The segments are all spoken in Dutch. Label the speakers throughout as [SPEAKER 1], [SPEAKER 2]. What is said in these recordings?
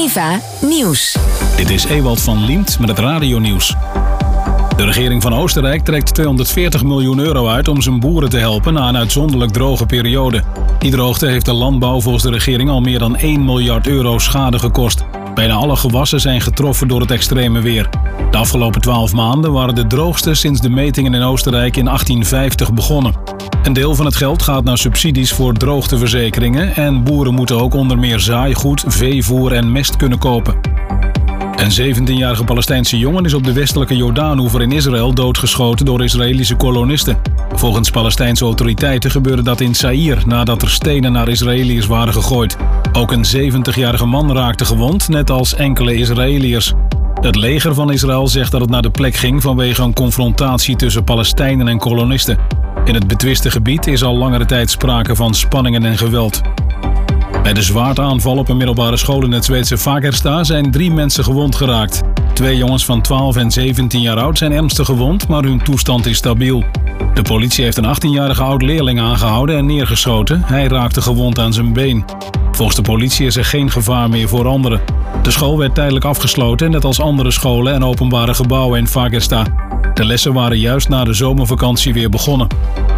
[SPEAKER 1] Eva Nieuws.
[SPEAKER 2] Dit is Ewald van Liemt met het radionieuws. De regering van Oostenrijk trekt 240 miljoen euro uit om zijn boeren te helpen na een uitzonderlijk droge periode. Die droogte heeft de landbouw volgens de regering al meer dan 1 miljard euro schade gekost. Bijna alle gewassen zijn getroffen door het extreme weer. De afgelopen 12 maanden waren de droogste sinds de metingen in Oostenrijk in 1850 begonnen. Een deel van het geld gaat naar subsidies voor droogteverzekeringen en boeren moeten ook onder meer zaaigoed, veevoer en mest kunnen kopen. Een 17-jarige Palestijnse jongen is op de westelijke Jordaanoever in Israël doodgeschoten door Israëlische kolonisten. Volgens Palestijnse autoriteiten gebeurde dat in Zaïr nadat er stenen naar Israëliërs waren gegooid. Ook een 70-jarige man raakte gewond, net als enkele Israëliërs. Het leger van Israël zegt dat het naar de plek ging vanwege een confrontatie tussen Palestijnen en kolonisten. In het betwiste gebied is al langere tijd sprake van spanningen en geweld. Bij de zwaardaanval op een middelbare school in het Zweedse Fagersta zijn 3 mensen gewond geraakt. 2 jongens van 12 en 17 jaar oud zijn ernstig gewond, maar hun toestand is stabiel. De politie heeft een 18-jarige oud-leerling aangehouden en neergeschoten. Hij raakte gewond aan zijn been. Volgens de politie is er geen gevaar meer voor anderen. De school werd tijdelijk afgesloten, net als andere scholen en openbare gebouwen in Fagersta. De lessen waren juist na de zomervakantie weer begonnen.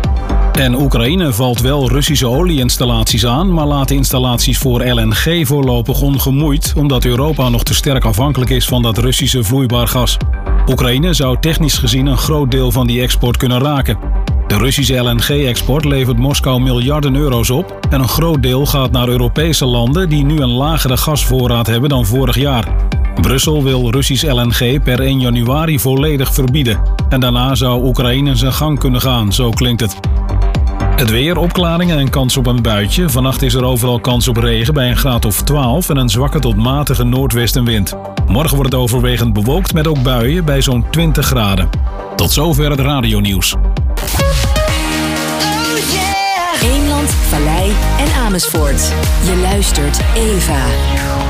[SPEAKER 2] En Oekraïne valt wel Russische olieinstallaties aan, maar laat de installaties voor LNG voorlopig ongemoeid, omdat Europa nog te sterk afhankelijk is van dat Russische vloeibaar gas. Oekraïne zou technisch gezien een groot deel van die export kunnen raken. De Russische LNG-export levert Moskou miljarden euro's op en een groot deel gaat naar Europese landen die nu een lagere gasvoorraad hebben dan vorig jaar. Brussel wil Russisch LNG per 1 januari volledig verbieden en daarna zou Oekraïne zijn gang kunnen gaan, zo klinkt het. Het weer, opklaringen en kans op een buitje. Vannacht is er overal kans op regen bij een graad of 12 en een zwakke tot matige noordwestenwind. Morgen wordt het overwegend bewolkt met ook buien bij zo'n 20 graden. Tot zover het radionieuws.
[SPEAKER 1] Eemland, Vallei en Amersfoort. Je luistert Eva.